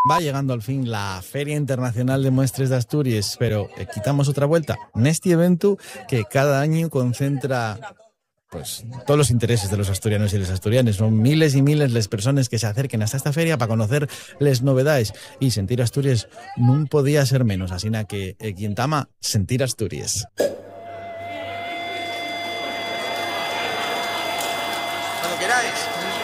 Va llegando al fin la Feria Internacional de Muestres de Asturias, pero quitamos otra vuelta. Este evento que cada año concentra pues todos los intereses de los asturianos y las asturianas. Son miles y miles las personas que se acerquen hasta esta feria para conocer las novedades, y sentir Asturias no podía ser menos, así que quien tama sentir Asturias. Cuando queráis.